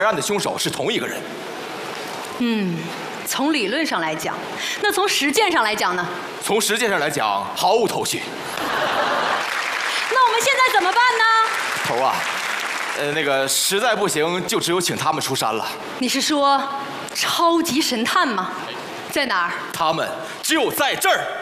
案的凶手是同一个人。 从理论上来讲，那从实践上来讲呢？ 从实践上来讲，毫无头绪。 那我们现在怎么办呢？ 头啊，那个实在不行，就只有请他们出山了。 你是说超级神探吗？在哪儿？ 他们就在这儿。